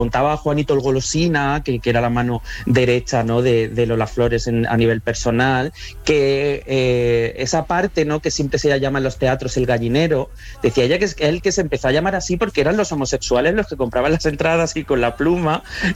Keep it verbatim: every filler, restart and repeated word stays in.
contaba Juanito el Golosina, que, que era la mano derecha, ¿no?, de, de Lola Flores en, a nivel personal, que eh, esa parte, ¿no?, que siempre se llama en los teatros el gallinero, decía ella que es él que se empezó a llamar así porque eran los homosexuales los que compraban las entradas y con la pluma